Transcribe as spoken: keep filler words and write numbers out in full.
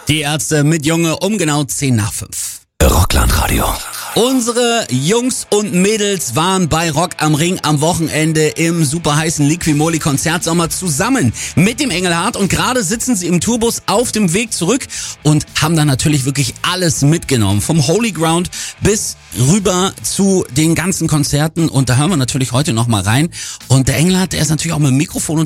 Die Ärzte mit Junge um genau zehn nach fünf. Rockland-Radio. Unsere Jungs und Mädels waren bei Rock am Ring am Wochenende im super heißen Liquimoli Konzertsommer zusammen mit dem Engelhardt und gerade sitzen sie im Tourbus auf dem Weg zurück und haben dann natürlich wirklich alles mitgenommen. Vom Holy Ground bis rüber zu den ganzen Konzerten und da hören wir natürlich heute noch mal rein. Und der Engelhardt, der ist natürlich auch mit dem Mikrofon